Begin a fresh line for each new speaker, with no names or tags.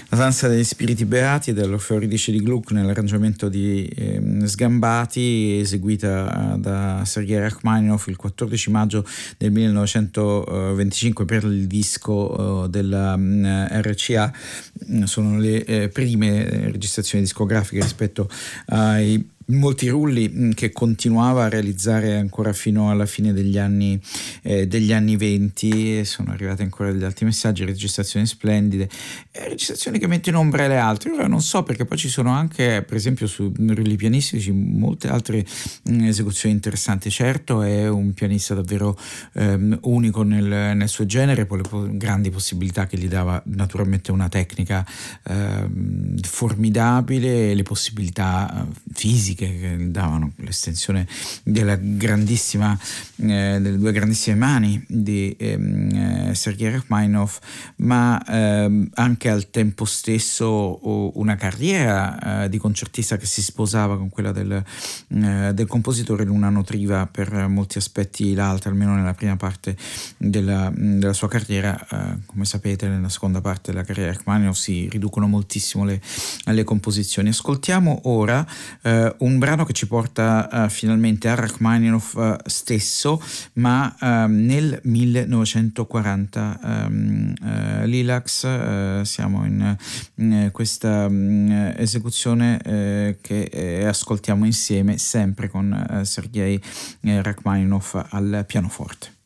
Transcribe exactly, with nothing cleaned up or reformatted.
La danza degli spiriti beati dell'Orfeo Euridice di Gluck nell'arrangiamento di eh, Sgambati, eseguita da Sergei Rachmaninov il quattordici maggio del millenovecentoventicinque per il disco eh, della mm, R C A. Sono le eh, prime registrazioni discografiche rispetto ai molti rulli che continuava a realizzare ancora fino alla fine degli anni eh, degli anni venti. Sono arrivate ancora degli altri messaggi, registrazioni splendide, eh, registrazioni che mettono in ombre le altre. Ora non so, perché poi ci sono anche, per esempio, su rulli pianistici molte altre mh, esecuzioni interessanti. Certo, è un pianista davvero ehm, unico nel, nel suo genere, poi le po- grandi possibilità che gli dava naturalmente una tecnica ehm, formidabile, le possibilità fisiche che davano l'estensione della grandissima eh, delle due grandissime mani di ehm, Sergei Rachmaninov, ma ehm, anche al tempo stesso una carriera eh, di concertista che si sposava con quella del, eh, del compositore. L'una nutriva per molti aspetti l'altra, almeno nella prima parte della, della sua carriera. Eh, come sapete, nella seconda parte della carriera Rachmaninov si riducono moltissimo le, le composizioni. Ascoltiamo ora eh, un brano che ci porta uh, finalmente a Rachmaninov uh, stesso, ma uh, nel millenovecentoquaranta. um, uh, Lilacs, uh, siamo in, in questa um, esecuzione uh, che uh, ascoltiamo insieme, sempre con uh, Sergei uh, Rachmaninov al pianoforte.